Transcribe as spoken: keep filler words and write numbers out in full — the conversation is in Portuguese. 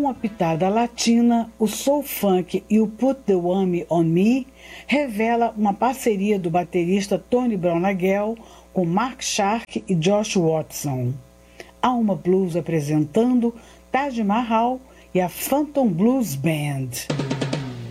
uma pitada latina, o soul funk e o Put the Whammy on Me revela uma parceria do baterista Tony Brown-Nagel com Mark Shark e Josh Watson. Alma Blues apresentando Taj Mahal e a Phantom Blues Band.